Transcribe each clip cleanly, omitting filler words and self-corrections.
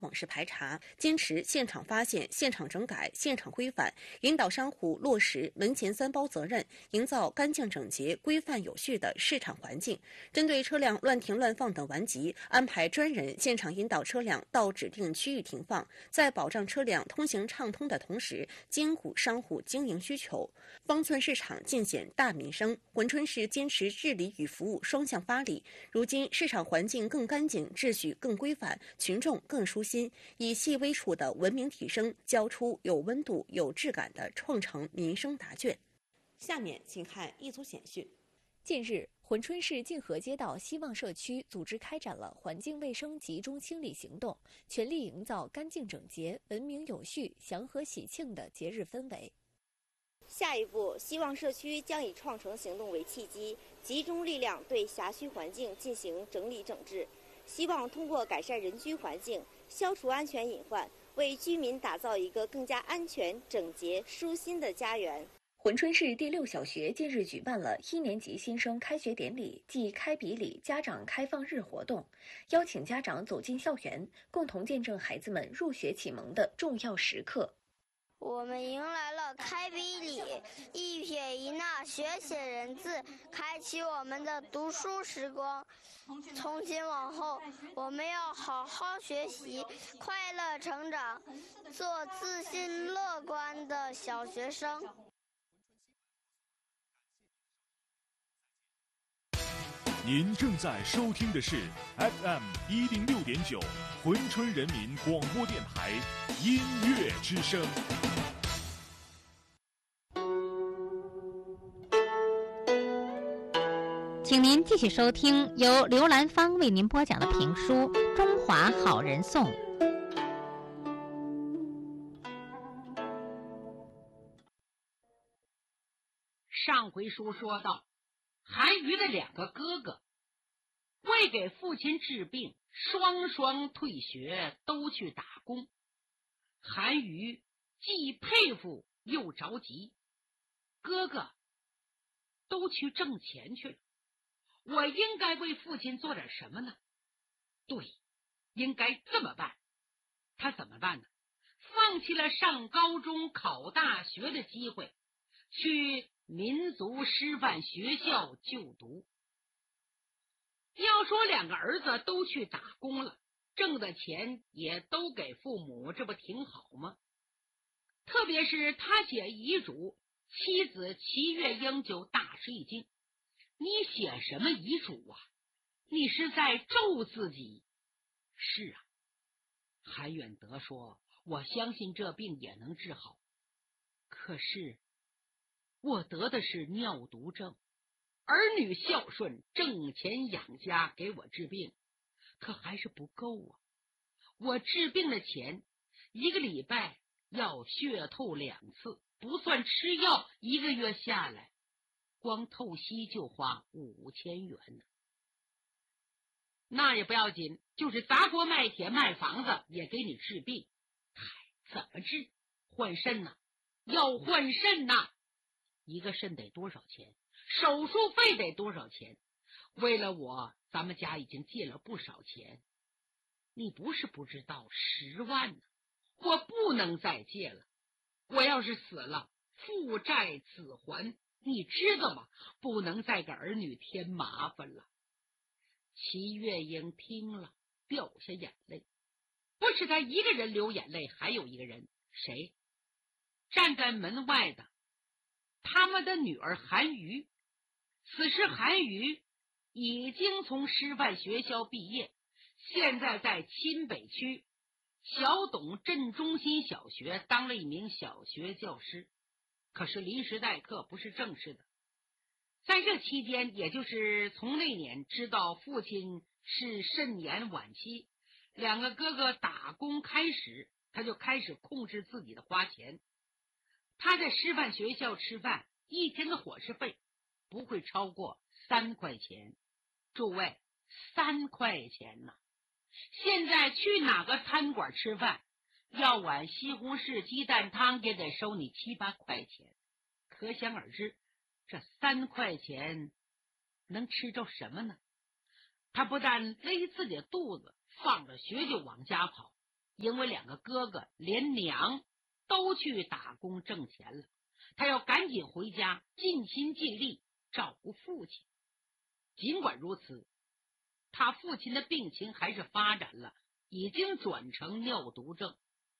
网式排查，坚持现场发现、现场整改、现场规范，引导商户落实门前三包责任，营造干净整洁、规范有序的市场环境。针对车辆乱停乱放等顽疾，安排专人现场引导车辆到指定区域停放，在保障车辆通行畅通的同时，兼顾商户经营需求。方寸市场尽显大民生，珲春市坚持治理与服务双向发力。如今市场环境更干净，秩序更规范，群众更舒心，以细微处的文明提升，交出有温度、有质感的创城民生答卷。下面请看一组简讯。 近日，珲春市静和街道希望社区组织开展了环境卫生集中清理行动，全力营造干净整洁、文明有序、祥和喜庆的节日氛围。 下一步，希望社区将以创城行动为契机，集中力量对辖区环境进行整理整治，希望通过改善人居环境，消除安全隐患，为居民打造一个更加安全、整洁、舒心的家园。 珲春市第6小学近日举办了1年级新生开学典礼暨开笔礼家长开放日活动，邀请家长走进校园，共同见证孩子们入学启蒙的重要时刻。 我们迎来了开笔礼，一撇一捺学写人字，开启我们的读书时光。从今往后，我们要好好学习，快乐成长，做自信乐观的小学生。 您正在收听的是 FM 106.9珲春人民广播电台音乐之声。 请您继续收听由刘兰芳为您播讲的评书《中华好人颂》。 上回书说到，韩愈的2个哥哥为给父亲治病，双双退学，都去打工。韩愈既佩服又着急，哥哥都去挣钱去了，我应该为父亲做点什么呢？对，应该这么办。他怎么办呢？放弃了上高中考大学的机会，去民族师范学校就读。要说2个儿子都去打工了，挣的钱也都给父母，这不挺好吗？特别是他写遗嘱，妻子齐月英就大吃一惊。你写什么遗嘱啊？你是在咒自己。是啊，韩远德说，我相信这病也能治好，可是我得的是尿毒症，儿女孝顺，挣钱养家，给我治病，可还是不够啊。我治病的钱1个礼拜要血透2次，不算吃药，1个月下来光透析就花5000元呢。那也不要紧，就是砸锅卖铁卖房子也给你治病。嗨，怎么治？换肾呐，要换肾呐。1个肾得多少钱？手术费得多少钱？为了我，咱们家已经借了不少钱。你不是不知道，10万呢。我不能再借了，我要是死了，父债子还，你知道吗？不能再给儿女添麻烦了。齐月英听了，掉下眼泪。不是他一个人流眼泪，还有一个人，谁？站在门外的他们的女儿韩瑜。此时韩瑜已经从师范学校毕业，现在在钦北区小董镇中心小学当了一名小学教师，可是临时代课，不是正式的。在这期间，也就是从那年知道父亲是肾炎晚期，2个哥哥打工开始，他就开始控制自己的花钱。他在师范学校吃饭，1天的伙食费不会超过3块钱。诸位，3块钱呢！现在去哪个餐馆吃饭，要碗西红柿鸡蛋汤也得收你7、8块钱。可想而知，这3块钱能吃着什么呢？他不但勒自己的肚子，放着学就往家跑， 因为两个哥哥连娘都去打工挣钱了，他要赶紧回家尽心尽力照顾父亲。尽管如此，他父亲的病情还是发展了，已经转成尿毒症。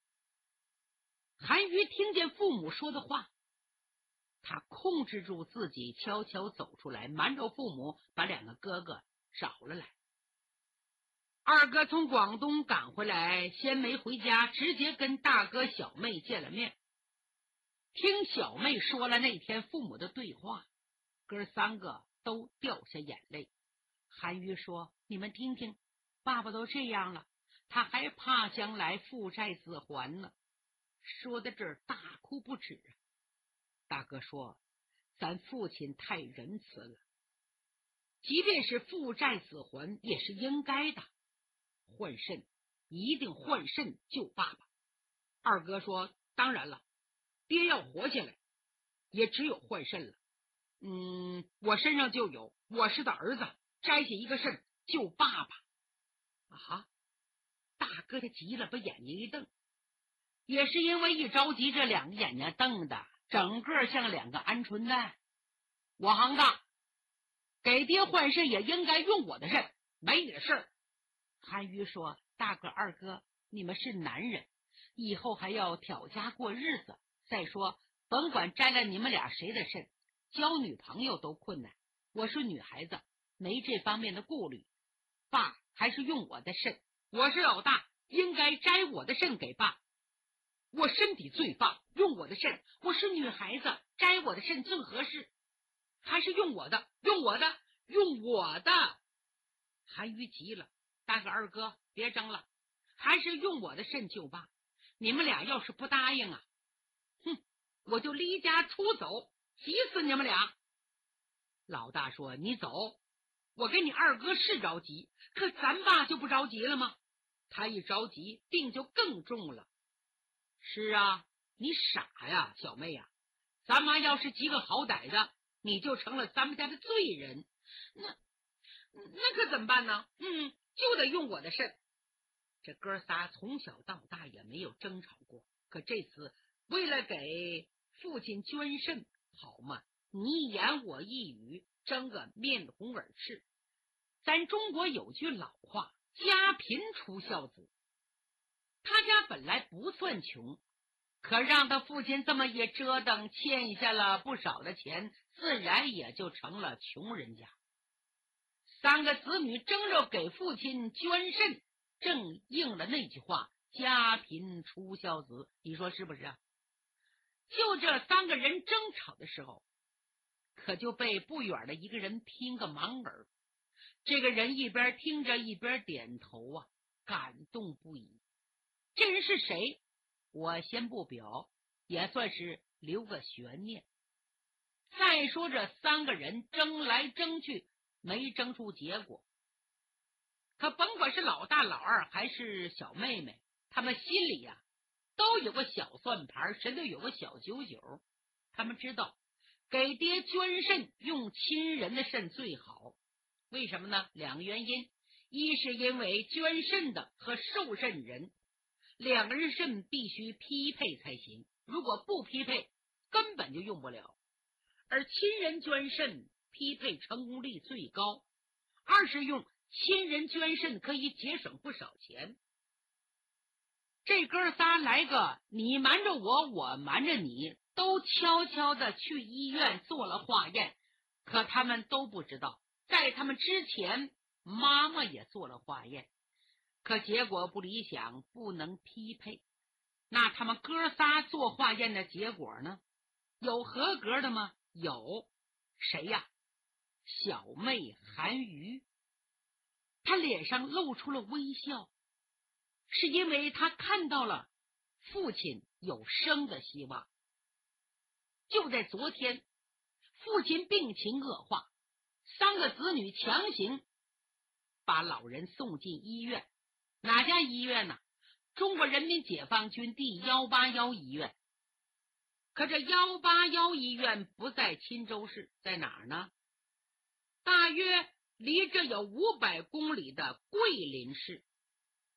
韩愈听见父母说的话，他控制住自己，悄悄走出来，瞒着父母把两个哥哥找了来。二哥从广东赶回来，先没回家，直接跟大哥小妹见了面。听小妹说了那天父母的对话，哥三个都掉下眼泪。韩愈说：“你们听听，爸爸都这样了，他还怕将来父债子还呢。”说到这儿大哭不止。大哥说：“咱父亲太仁慈了，即便是父债子还也是应该的，换肾一定换肾救爸爸。”二哥说：“当然了，爹要活下来也只有换肾了。我身上就有，我是他儿子，摘下一个肾救爸爸。”啊！大哥他急了，把眼睛一瞪，也是因为一着急，这两个眼睛瞪的整个像两个鹌鹑蛋。我行当给爹换肾也应该用我的肾，没你的事儿。韩愈说：“大哥二哥，你们是男人，以后还要挑家过日子，再说甭管摘了你们俩谁的肾，交女朋友都困难。我是女孩子，没这方面的顾虑，爸还是用我的肾，我是老大，应该摘我的肾给爸。我身体最棒，用我的肾，我是女孩子，摘我的肾最合适，还是用我的，用我的，用我的。”韩愈急了：“大哥二哥别争了，还是用我的肾救爸。你们俩要是不答应啊，我就离家出走，急死你们俩。”老大说：“你走，我跟你二哥是着急，可咱爸就不着急了吗？他一着急，病就更重了。”“是啊，你傻呀，小妹呀！咱妈要是急个好歹的，你就成了咱们家的罪人。那可怎么办呢？就得用我的肾。”这哥仨从小到大也没有争吵过，可这次为了给父亲捐肾，好嘛，你一言我一语，争个面红耳赤。咱中国有句老话，家贫出孝子。他家本来不算穷，可让他父亲这么一折腾，欠下了不少的钱，自然也就成了穷人家。三个子女争着给父亲捐肾，正应了那句话，家贫出孝子，你说是不是啊？就这三个人争吵的时候，可就被不远的一个人听个盲耳。这个人一边听着一边点头啊，感动不已。这人是谁？我先不表，也算是留个悬念。再说这三个人争来争去，没争出结果。可甭管是老大老二还是小妹妹，他们心里呀都有个小算盘，谁都有个小九九。他们知道给爹捐肾用亲人的肾最好，为什么呢？两个原因。一是因为捐肾的和受肾人两个人肾必须匹配才行，如果不匹配根本就用不了。而亲人捐肾匹配成功率最高。二是用亲人捐肾可以节省不少钱。这哥仨来个你瞒着我，我瞒着你，都悄悄的去医院做了化验。可他们都不知道，在他们之前妈妈也做了化验，可结果不理想，不能匹配。那他们哥仨做化验的结果呢？有合格的吗？有。谁呀？小妹韩瑜。他脸上露出了微笑，是因为他看到了父亲有生的希望。就在昨天，父亲病情恶化，三个子女强行把老人送进医院。哪家医院呢？中国人民解放军第181医院。可这181医院不在钦州市，在哪儿呢？大约离这有500公里的桂林市。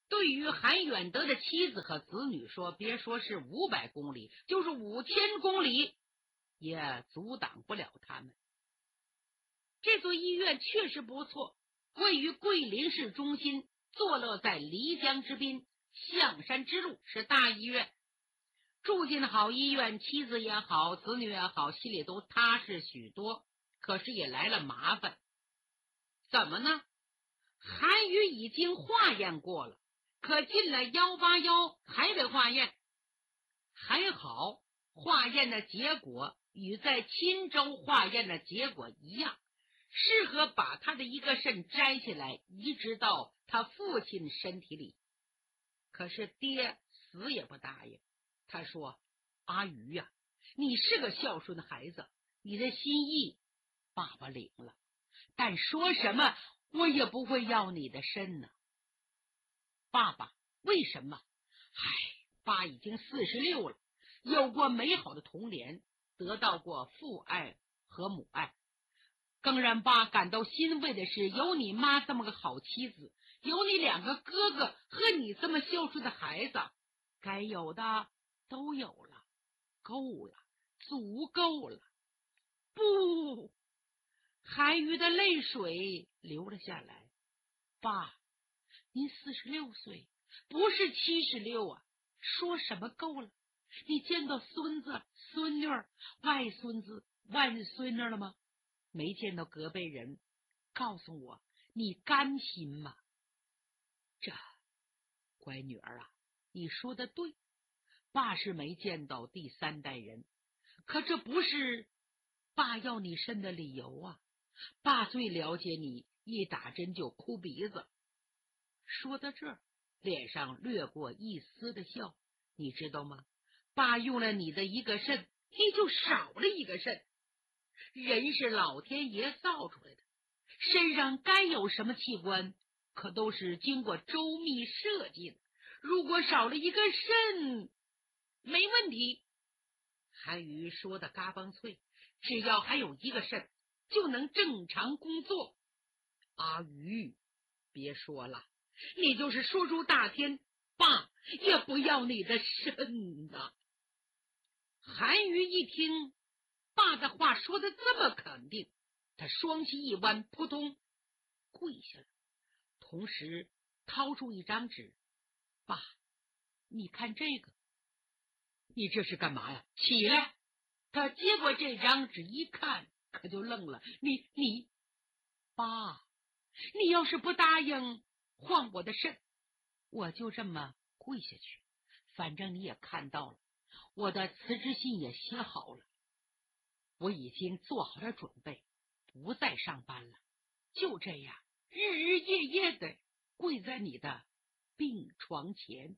对于韩远德的妻子和子女说，别说是500公里，就是5000公里也阻挡不了他们。这座医院确实不错，位于桂林市中心，坐落在漓江之滨，象山之路，是大医院。住进好医院，妻子也好，子女也好，心里都踏实许多。可是也来了麻烦。怎么呢？韩宇已经化验过了，可进了181还得化验。还好化验的结果与在钦州化验的结果一样，适合把他的一个肾摘下来移植到他父亲身体里。可是爹死也不答应。他说，阿瑜呀，你是个孝顺的孩子，你的心意爸爸领了，但说什么我也不会要你的肾呢。爸爸，为什么？爸已经46了，有过美好的童年，得到过父爱和母爱。更让爸感到欣慰的是，有你妈这么个好妻子，有你2个哥哥和你这么孝顺的孩子，该有的都有了，够了，足够了。不，韩瑜的泪水流了下来。爸，您46岁，不是76啊，说什么够了？你见到孙子、孙女、外孙子、外孙女了吗？没见到隔辈人，告诉我，你甘心吗？这，乖女儿啊，你说的对，爸是没见到第3代人，可这不是爸要你肾的理由啊！爸最了解你，一打针就哭鼻子。说到这儿，脸上掠过一丝的笑。你知道吗？爸用了你的一个肾，你就少了一个肾。人是老天爷造出来的，身上该有什么器官，可都是经过周密设计的。如果少了一个肾，没问题。韩瑜说的嘎嘣脆，只要还有一个肾，就能正常工作。阿瑜，别说了，你就是说出大天，爸也不要你的肾呐。韩瑜一听爸的话说的这么肯定，他双膝一弯，扑通跪下了，同时掏出一张纸。爸，你看这个。你这是干嘛呀？起来！他接过这张纸一看，可就愣了。你，爸，你要是不答应换我的肾，我就这么跪下去。反正你也看到了，我的辞职信也写好了，我已经做好了准备，不再上班了。就这样，日日夜夜的跪在你的病床前。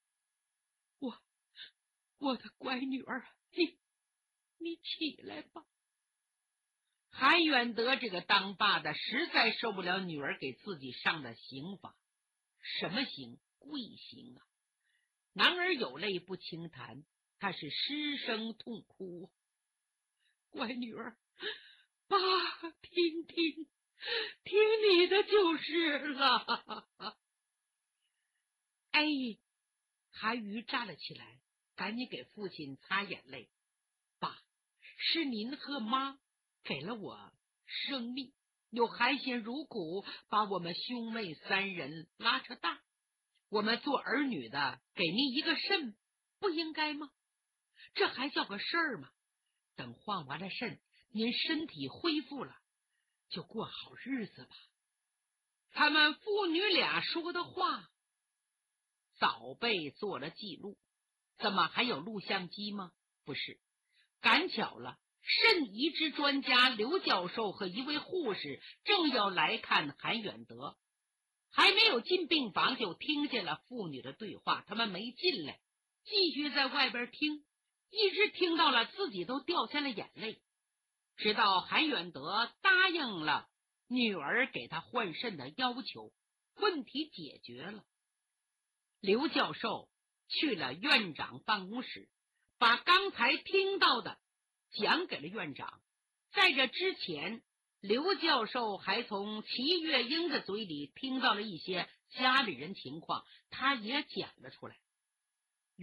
我的乖女儿，你起来吧。韩远德这个当爸的实在受不了女儿给自己上的刑罚。什么刑？跪刑啊！男儿有泪不轻弹，他是失声痛哭。乖女儿，爸听你的就是了。哎，韩瑜站了起来，赶紧给父亲擦眼泪。爸，是您和妈给了我生命，又含辛茹苦把我们兄妹3人拉扯大，我们做儿女的给您一个肾，不应该吗？这还叫个事儿吗？等换完了肾，您身体恢复了，就过好日子吧。他们父女俩说的话早被做了记录。怎么还有录像机吗？不是，赶巧了，肾移植专家刘教授和一位护士正要来看韩远德，还没有进病房就听见了父女的对话。他们没进来，继续在外边听，一直听到了自己都掉下了眼泪。直到韩远德答应了女儿给他换肾的要求，问题解决了。刘教授去了院长办公室，把刚才听到的讲给了院长。在这之前，刘教授还从齐月英的嘴里听到了一些家里人情况他也讲了出来。